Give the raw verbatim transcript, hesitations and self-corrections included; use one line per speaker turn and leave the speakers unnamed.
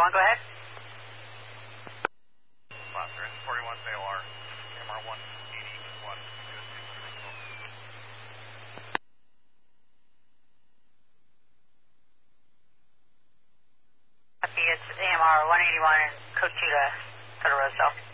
forty-one, go ahead.
Foster, forty-one, A O R, M R one eighty-one.
Copy, it's A M R one eighty-one and code two to Federal Road South.